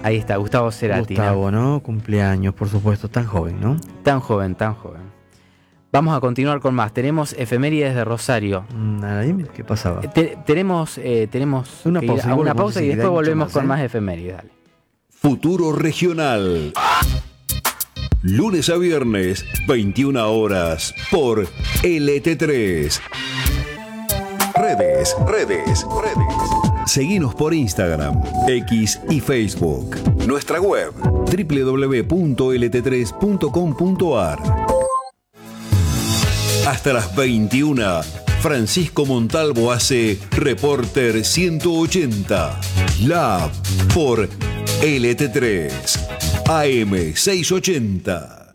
Ahí está, Gustavo Cerati. Gustavo, ¿no? Cumpleaños, por supuesto, tan joven, ¿no? Tan joven, tan joven. Vamos a continuar con más. Tenemos efemérides de Rosario. Nada, dime qué pasaba. Tenemos Una que ir pausa, a una pausa y después volvemos con más ¿eh? efemérides. Dale. Futuro Regional. Lunes a viernes, 21 horas, por LT3. Redes. Seguinos por Instagram, X y Facebook. Nuestra web, www.lt3.com.ar. Hasta las 21, Francisco Montalvo hace Reporter 180. Live por LT3, AM 680.